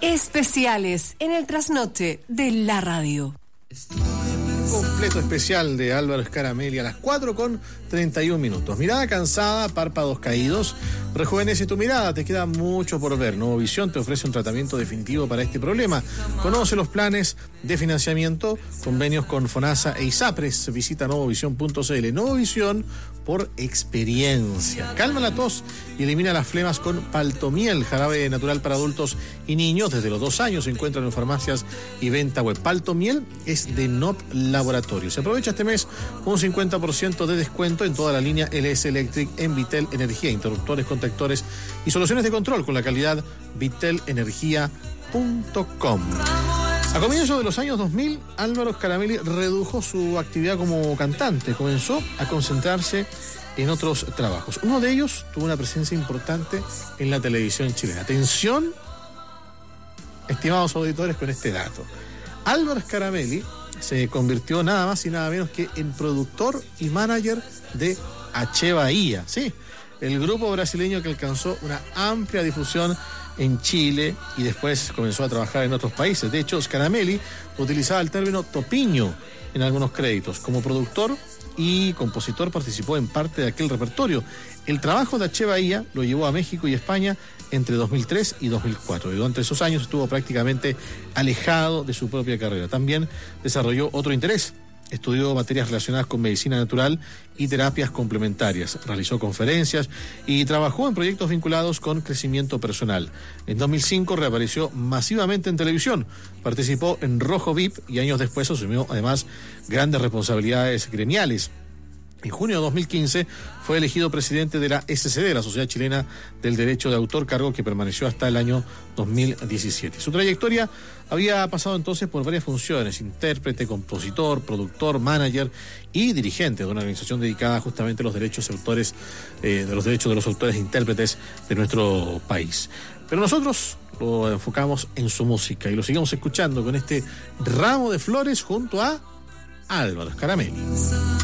Especiales en el trasnoche de la radio. Completo especial de Álvaro Scaramelli a las 4:31. Mirada cansada, párpados caídos. Rejuvenece tu mirada, te queda mucho por ver. Nuevo Visión te ofrece un tratamiento definitivo para este problema. Conoce los planes de financiamiento, convenios con FONASA e ISAPRES. Visita nuevovision.cl. Nuevo Visión por experiencia. Calma la tos y elimina las flemas con Paltomiel, jarabe natural para adultos y niños. Desde los 2 años se encuentran en farmacias y venta web. Paltomiel es de NOP Laboratorio. Se aprovecha este mes un 50% de descuento en toda la línea LS Electric en Vitel Energía, interruptores, contactores y soluciones de control con la calidad vitelenergia.com. A comienzos de los años 2000, Álvaro Scaramelli redujo su actividad como cantante. Comenzó a concentrarse en otros trabajos. Uno de ellos tuvo una presencia importante en la televisión chilena. Atención, estimados auditores, con este dato. Álvaro Scaramelli se convirtió nada más y nada menos que en productor y manager de H. Bahía. Sí, el grupo brasileño que alcanzó una amplia difusión en Chile y después comenzó a trabajar en otros países. De hecho, Scaramelli utilizaba el término topiño en algunos créditos. Como productor y compositor participó en parte de aquel repertorio. El trabajo de H. Bahía lo llevó a México y España entre 2003 y 2004. Y durante esos años estuvo prácticamente alejado de su propia carrera. También desarrolló otro interés. Estudió materias relacionadas con medicina natural y terapias complementarias. Realizó conferencias y trabajó en proyectos vinculados con crecimiento personal. En 2005 reapareció masivamente en televisión. Participó en Rojo VIP y años después asumió además grandes responsabilidades gremiales. En junio de 2015 fue elegido presidente de la SCD, la Sociedad Chilena del Derecho de Autor, cargo que permaneció hasta el año 2017. Su trayectoria había pasado entonces por varias funciones: intérprete, compositor, productor, manager y dirigente de una organización dedicada justamente a los derechos de autores, de los derechos de los autores e intérpretes de nuestro país. Pero nosotros lo enfocamos en su música y lo seguimos escuchando con este Ramo de Flores junto a Álvaro Scaramelli.